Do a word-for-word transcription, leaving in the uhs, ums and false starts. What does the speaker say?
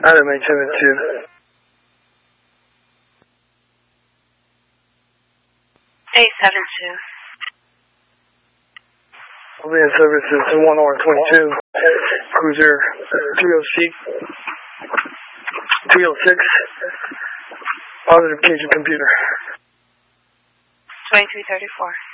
Adam eight seven two. eight seven two. I'll be in services in one R twenty-two. Cruiser three oh six. three oh six. Positive Cajun computer. twenty-three thirty-four.